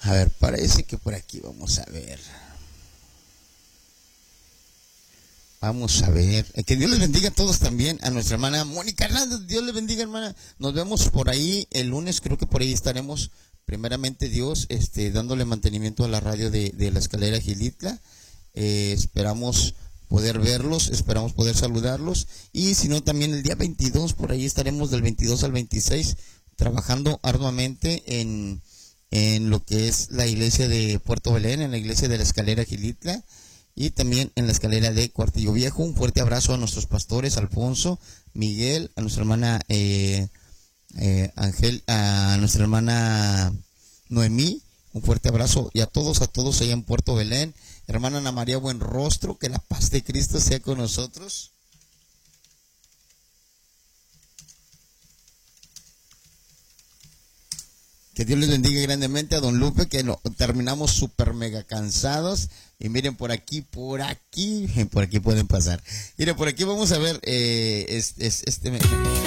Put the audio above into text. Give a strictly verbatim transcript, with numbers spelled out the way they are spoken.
A ver, parece que por aquí vamos a ver. Vamos a ver. Que Dios les bendiga a todos también. A nuestra hermana Mónica Hernández. Dios les bendiga, hermana. Nos vemos por ahí el lunes. Creo que por ahí estaremos, primeramente Dios, este, dándole mantenimiento a la radio de, de la Escalera Gilitla. Eh, esperamos poder verlos, esperamos poder saludarlos. Y si no, también el día veintidós, por ahí estaremos del veintidós al veintiséis, trabajando arduamente en, en lo que es la iglesia de Puerto Belén, en la iglesia de la Escalera Gilitla. Y también en la escalera de Cuartillo Viejo. Un fuerte abrazo a nuestros pastores, Alfonso, Miguel, a nuestra hermana eh, eh, Ángel, a nuestra hermana Noemí. Un fuerte abrazo y a todos, a todos allá en Puerto Belén. Hermana Ana María Buenrostro, que la paz de Cristo sea con nosotros. Que Dios les bendiga grandemente a don Lupe, que no, terminamos súper mega cansados. Y miren, por aquí, por aquí, por aquí pueden pasar. Miren, por aquí vamos a ver, eh, es, es, este...